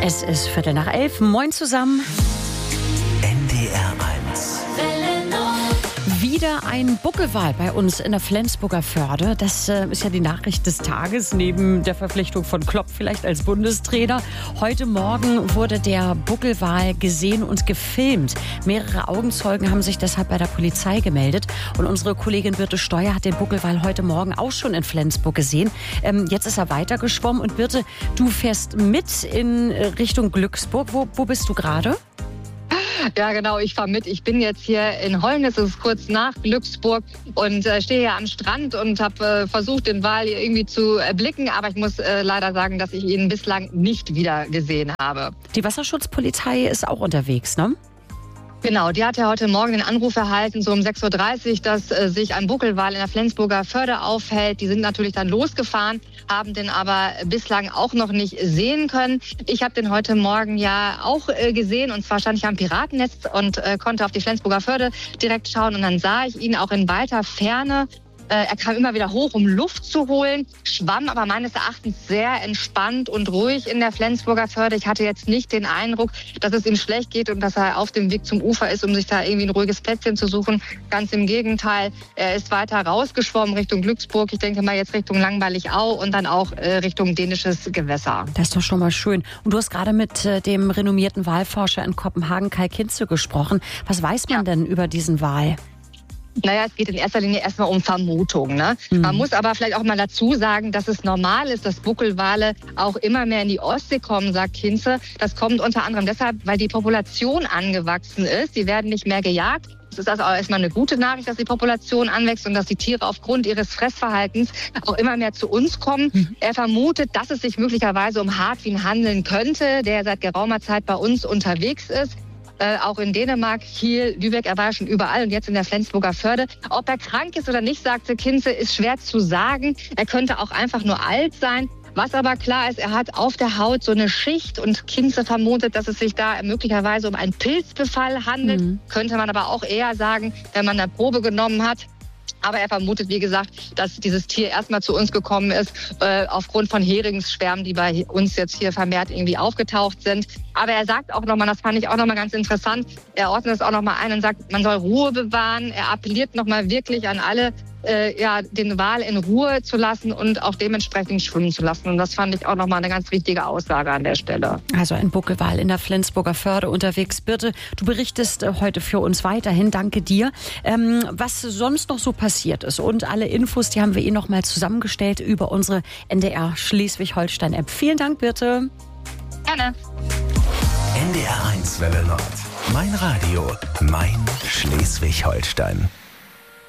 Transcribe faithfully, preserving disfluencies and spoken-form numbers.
Es ist Viertel nach elf. Moin zusammen. N D R eins. Wieder ein Buckelwal bei uns in der Flensburger Förde. Das äh, ist ja die Nachricht des Tages, neben der Verpflichtung von Klopp vielleicht als Bundestrainer. Heute Morgen wurde der Buckelwal gesehen und gefilmt. Mehrere Augenzeugen haben sich deshalb bei der Polizei gemeldet. Und unsere Kollegin Birte Steuer hat den Buckelwal heute Morgen auch schon in Flensburg gesehen. Ähm, jetzt ist er weitergeschwommen. Und Birte, du fährst mit in Richtung Glücksburg. Wo, wo bist du gerade? Ja, genau, ich fahre mit. Ich bin jetzt hier in Holnis, es ist kurz nach Glücksburg und äh, stehe hier am Strand und habe äh, versucht, den Wal hier irgendwie zu erblicken. Aber ich muss äh, leider sagen, dass ich ihn bislang nicht wieder gesehen habe. Die Wasserschutzpolizei ist auch unterwegs, ne? Genau, die hat ja heute Morgen den Anruf erhalten, so um sechs Uhr dreißig, dass äh, sich ein Buckelwal in der Flensburger Förde aufhält. Die sind natürlich dann losgefahren, haben den aber bislang auch noch nicht sehen können. Ich habe den heute Morgen ja auch äh, gesehen, und zwar stand ich am Piratennetz und äh, konnte auf die Flensburger Förde direkt schauen. Und dann sah ich ihn auch in weiter Ferne. Er kam immer wieder hoch, um Luft zu holen, schwamm aber meines Erachtens sehr entspannt und ruhig in der Flensburger Förde. Ich hatte jetzt nicht den Eindruck, dass es ihm schlecht geht und dass er auf dem Weg zum Ufer ist, um sich da irgendwie ein ruhiges Plätzchen zu suchen. Ganz im Gegenteil, er ist weiter rausgeschwommen Richtung Glücksburg. Ich denke mal jetzt Richtung Langweilig-Au und dann auch äh, Richtung dänisches Gewässer. Das ist doch schon mal schön. Und du hast gerade mit äh, dem renommierten Walforscher in Kopenhagen, Kai Kinze, gesprochen. Was weiß man ja. denn über diesen Wal? Naja, es geht in erster Linie erstmal um Vermutungen. Ne? Mhm. Man muss aber vielleicht auch mal dazu sagen, dass es normal ist, dass Buckelwale auch immer mehr in die Ostsee kommen, sagt Kinze. Das kommt unter anderem deshalb, weil die Population angewachsen ist. Die werden nicht mehr gejagt. Es ist also auch erstmal eine gute Nachricht, dass die Population anwächst und dass die Tiere aufgrund ihres Fressverhaltens auch immer mehr zu uns kommen. Mhm. Er vermutet, dass es sich möglicherweise um Hartwin handeln könnte, der seit geraumer Zeit bei uns unterwegs ist. Äh, auch in Dänemark, Kiel, Lübeck, er war ja schon überall und jetzt in der Flensburger Förde. Ob er krank ist oder nicht, sagte Kinze, ist schwer zu sagen. Er könnte auch einfach nur alt sein. Was aber klar ist, er hat auf der Haut so eine Schicht und Kinze vermutet, dass es sich da möglicherweise um einen Pilzbefall handelt. Mhm. Könnte man aber auch eher sagen, wenn man eine Probe genommen hat. Aber er vermutet, wie gesagt, dass dieses Tier erstmal zu uns gekommen ist, äh, aufgrund von Heringsschwärmen, die bei uns jetzt hier vermehrt irgendwie aufgetaucht sind. Aber er sagt auch nochmal, das fand ich auch nochmal ganz interessant, er ordnet es auch nochmal ein und sagt, man soll Ruhe bewahren. Er appelliert nochmal wirklich an alle, äh, ja, den Wal in Ruhe zu lassen und auch dementsprechend schwimmen zu lassen. Und das fand ich auch nochmal eine ganz wichtige Aussage an der Stelle. Also ein Buckelwal in der Flensburger Förde unterwegs. Birte, du berichtest äh, heute für uns weiterhin. Danke dir. Ähm, was sonst noch so passiert ist und alle Infos, die haben wir eh nochmal zusammengestellt über unsere N D R Schleswig-Holstein-App. Vielen Dank, Birte. Gerne. N D R eins Welle Nord. Mein Radio, mein Schleswig-Holstein.